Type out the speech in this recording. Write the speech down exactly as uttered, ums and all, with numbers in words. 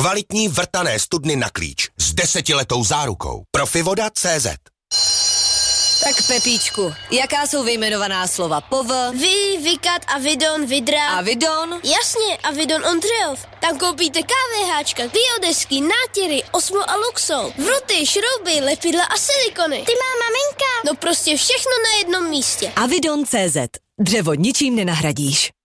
Kvalitní vrtané studny na klíč s desetiletou zárukou. Profivoda tečka cé zet. Tak Pepíčku, jaká jsou vyjmenovaná slova pov? Vy, vykat, avidon, vidra. Avidon? Jasně, avidon Ondřejov. Tam koupíte KVHčka, biodesky, nátěry, Osmo a Luxol, vruty, šrouby, lepidla a silikony. Ty má maminka. No prostě všechno na jednom místě. Avidon tečka cé zet. Dřevo ničím nenahradíš.